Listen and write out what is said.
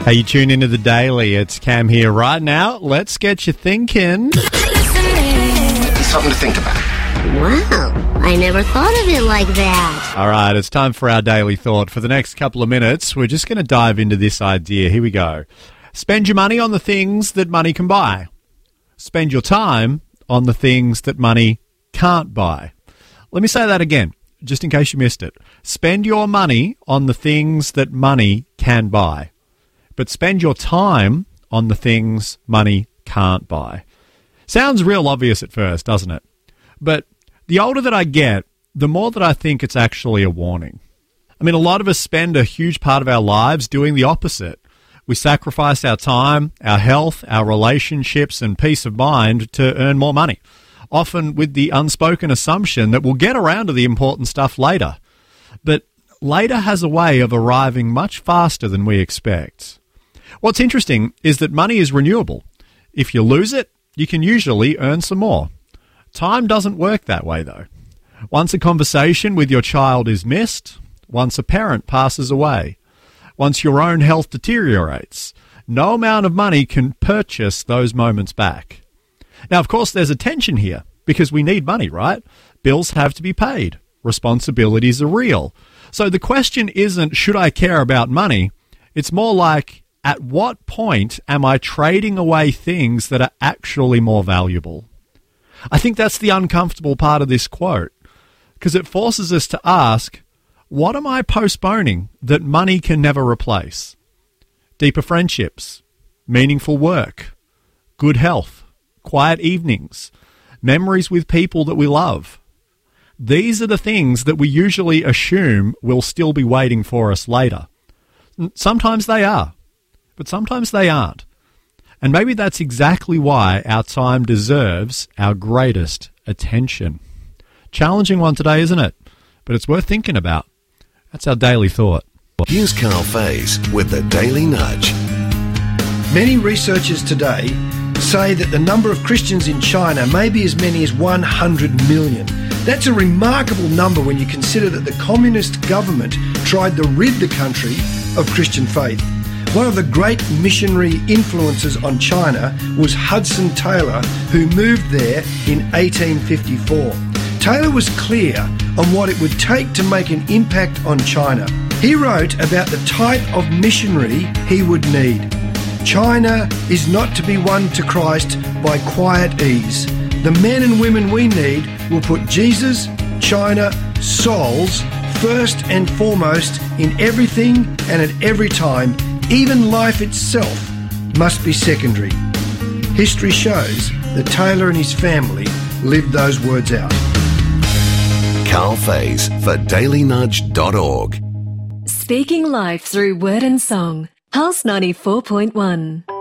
Hey, you tune into The Daily. It's Cam here right now. Let's get you thinking. Something to think about. Wow, I never thought of it like that. All right, it's time for our daily thought. For the next couple of minutes, we're just going to dive into this idea. Here we go. Spend your money on the things that money can buy. Spend your time on the things that money can't buy. Let me say that again, just in case you missed it. Spend your money on the things that money can buy. But spend your time on the things money can't buy. Sounds real obvious at first, doesn't it? But the older that I get, the more that I think it's actually a warning. I mean, a lot of us spend a huge part of our lives doing the opposite. We sacrifice our time, our health, our relationships, and peace of mind to earn more money, often with the unspoken assumption that we'll get around to the important stuff later. But later has a way of arriving much faster than we expect. What's interesting is that money is renewable. If you lose it, you can usually earn some more. Time doesn't work that way, though. Once a conversation with your child is missed, once a parent passes away, once your own health deteriorates, no amount of money can purchase those moments back. Now, of course, there's a tension here because we need money, right? Bills have to be paid. Responsibilities are real. So the question isn't, should I care about money? It's more like, at what point am I trading away things that are actually more valuable? I think that's the uncomfortable part of this quote, because it forces us to ask, what am I postponing that money can never replace? Deeper friendships, meaningful work, good health, quiet evenings, memories with people that we love. These are the things that we usually assume will still be waiting for us later. Sometimes they are, but sometimes they aren't. And maybe that's exactly why our time deserves our greatest attention. Challenging one today, isn't it? But it's worth thinking about. That's our daily thought. Here's Carl Faze with the Daily Nudge. Many researchers today say that the number of Christians in China may be as many as 100 million. That's a remarkable number when you consider that the communist government tried to rid the country of Christian faith. One of the great missionary influences on China was Hudson Taylor, who moved there in 1854. Taylor was clear on what it would take to make an impact on China. He wrote about the type of missionary he would need. China is not to be won to Christ by quiet ease. The men and women we need will put Jesus, China, souls first and foremost in everything and at every time. Even life itself must be secondary. History shows that Taylor and his family lived those words out. Carl Faze for dailynudge.org. Speaking life through word and song. Pulse 94.1.